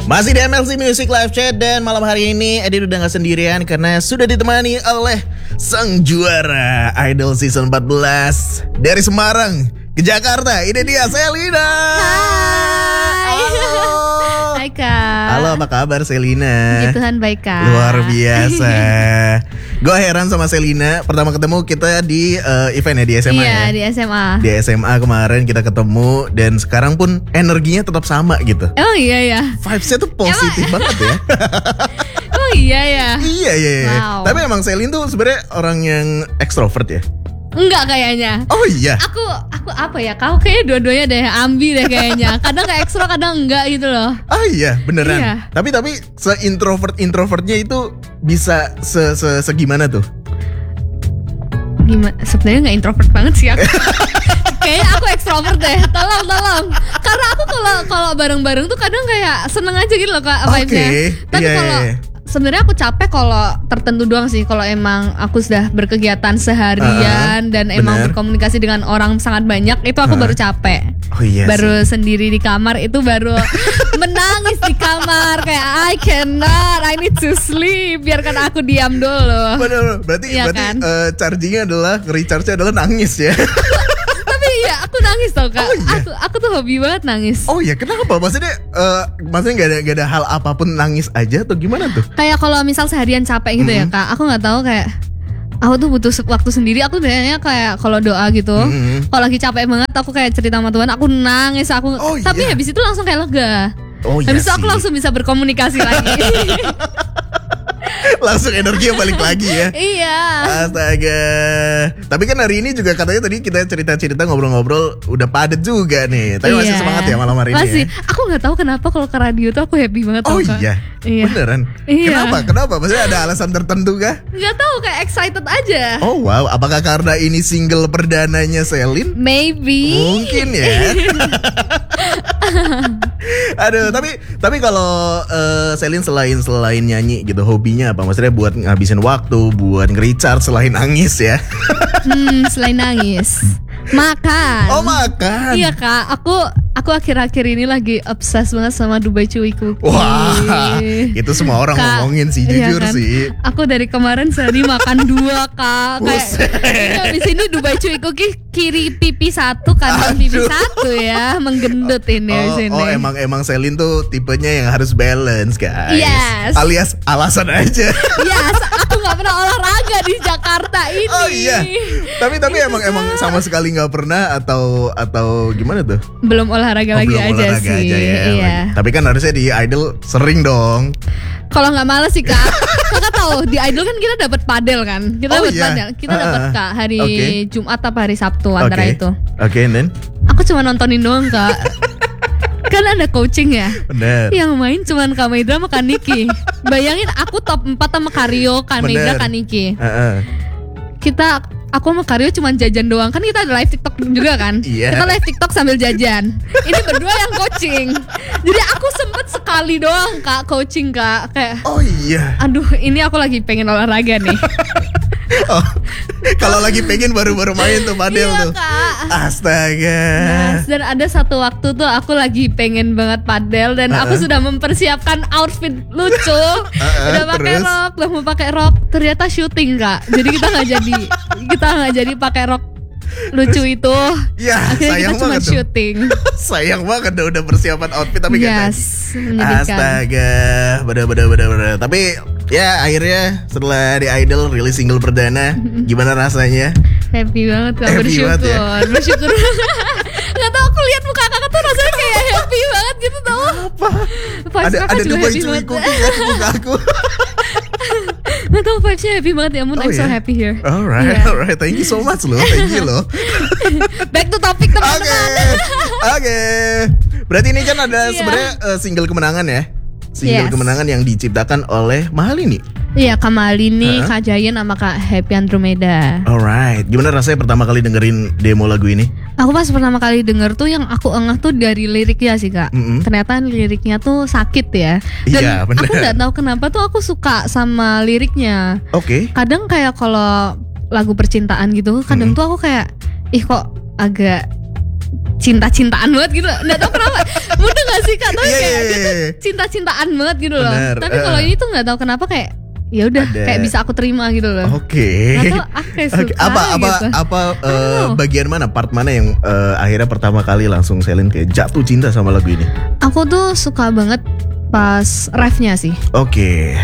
Masih di MLC Music Live Chat dan malam hari ini Edi udah gak sendirian karena sudah ditemani oleh sang juara Idol Season 14 dari Semarang ke Jakarta. Ini dia Selina. Hai. Halo. Hai Kak. Halo, apa kabar Selina? Puji Tuhan baik Kak. Luar biasa. Gue heran sama Selina. Pertama ketemu kita di event ya, di SMA. Iya, ya? di SMA. Di SMA kemarin kita ketemu dan sekarang pun energinya tetap sama gitu. Oh iya ya. Vibes-nya tuh positif banget ya. Oh iya ya. Iya. Wow. Tapi emang Selin tuh sebenarnya orang yang ekstrovert ya? Enggak kayaknya. Oh iya. Aku apa ya? Kau kayaknya dua-duanya deh, ambi deh kayaknya. Kadang kayak ekstro, kadang enggak gitu loh. Oh iya, beneran. Iya. Tapi se-introvertnya itu bisa segimana tuh? Gimana? Sebenarnya enggak introvert banget sih aku. Kayaknya aku ekstrovert deh. Tolong. Karena aku kalau bareng-bareng tuh kadang kayak seneng aja gitu loh Kak vibes-nya. Tapi kalau sebenarnya aku capek kalau tertentu doang sih. Kalau emang aku sudah berkegiatan seharian dan emang berkomunikasi dengan orang sangat banyak, itu aku baru capek. Oh iya. Baru sendiri di kamar itu baru menangis di kamar kayak I cannot, I need to sleep. Biarkan aku diam dulu. Bener. Berarti kan? chargingnya adalah, recharge-nya adalah nangis ya. Tapi iya aku nangis tau Kak. Oh, iya? Aku tuh hobi banget nangis. Oh iya, kenapa? Maksudnya gak ada hal apapun nangis aja atau gimana tuh? Kayak kalau misal seharian capek gitu ya Kak, aku nggak tahu kayak aku tuh butuh waktu sendiri. Aku biasanya kayak kalau doa gitu, kalau lagi capek banget aku kayak cerita sama Tuhan, aku nangis tapi habis itu langsung kayak lega. Oh iya. Habis itu aku langsung bisa berkomunikasi lagi. Langsung energinya balik lagi ya. Iya. Astaga. Tapi kan hari ini juga katanya tadi kita cerita-cerita ngobrol-ngobrol udah padat juga nih. Tapi masih semangat ya malam hari ini. Masih. Ya? Aku nggak tahu kenapa kalau ke radio tuh aku happy banget. Oh Kak. iya. Beneran? Iya. Kenapa? Maksudnya ada alasan tertentu kah? Nggak tahu, kayak excited aja. Oh wow. Apakah karena ini single perdananya Selin? Maybe. Mungkin ya. Aduh, tapi kalau Selin selain nyanyi gitu, hobinya apa? Maksudnya buat ngabisin waktu, buat nge-recharge selain nangis ya? Selain nangis, makan. Oh, makan. Iya Kak, aku akhir-akhir ini lagi obses banget sama Dubai Chewy Cookie. Wah, itu semua orang Kak, ngomongin sih, jujur iya kan? sih. Aku dari kemarin sehari makan 2 Kak. Kayak di sini Dubai Chewy Cookie kiri pipi 1, kanan pipi 1 ya, menggendut ini di sini. Oh, emang Selin tuh tipenya yang harus balance, guys. Yes. Alias alasan aja. Yes, aku nggak pernah olahraga di Jakarta ini. Oh iya. Tapi emang sama sekali nggak pernah atau gimana tuh? Belum olahraga lagi belum aja olahraga sih. aja ya, Iya. lagi. Tapi kan harusnya di Idol sering dong. Kalau nggak males sih Kak. Kakak tahu di Idol kan kita dapat padel kan. Kita dapat padel. Kita dapat Kak hari Jumat apa hari Sabtu antara itu. Oke, and then? Aku cuma nontonin doang Kak. Kan ada coaching ya. Bener. Yang main cuman Kak Medra sama Kak Niki. Bayangin aku top 4 sama Karyo, Kak Medra, Kak Niki. Aku sama Karyo cuma jajan doang. Kan kita ada live TikTok juga kan. Kita live TikTok sambil jajan. Ini berdua yang coaching. Jadi aku sempet sekali doang Kak coaching Kak. Kayak oh iya. Aduh, ini aku lagi pengen olahraga nih. Oh, kalau lagi pengen baru main tuh padel tuh. Kak. Astaga. Yes, dan ada satu waktu tuh aku lagi pengen banget padel dan aku sudah mempersiapkan outfit lucu. Udah mau pakai rok. Ternyata syuting Kak. Jadi kita nggak jadi pakai rok lucu itu. Ya, akhirnya sayang kita cuma banget syuting. Sayang banget udah persiapan outfit tapi gak jadi. Astaga, bener. Tapi ya akhirnya setelah di Idol rilis single perdana, gimana rasanya? Happy banget Kak, bersyukur. Gak tau, aku lihat muka kakak tuh rasanya kayak happy banget gitu tau. Apa? Ada Dubai Chewy Cookie kan di muka aku. Gak tau, vibes-nya happy banget ya. I'm so happy here. Alright. Thank you so much loh. Thank you loh. Back to topic teman-teman. Oke. Berarti ini kan ada sebenarnya single kemenangan ya. Single kemenangan yang diciptakan oleh Mahalini. Iya, Kak Mahalini, Kak Jayan sama Kak Happy Andromeda. Alright. Gimana rasanya pertama kali dengerin demo lagu ini? Aku pas pertama kali denger tuh yang aku engah tuh dari liriknya sih Kak. Ternyata liriknya tuh sakit ya. Dan iya, bener. Aku gak tahu kenapa tuh aku suka sama liriknya. Oke. Kadang kayak kalau lagu percintaan gitu, kadang tuh aku kayak kok agak cinta-cintaan banget gitu. Nggak tahu kenapa. Mudah gak sih Kak? Tapi kayak dia tuh cinta-cintaan banget gitu loh. Bener, Tapi kalau ini tuh nggak tahu kenapa kayak ya udah kayak bisa aku terima gitu loh. Atau aku kayak suka gitu. Bagian mana, part mana yang akhirnya pertama kali langsung Selin kayak jatuh cinta sama lagu ini? Aku tuh suka banget pas refnya sih. Oke.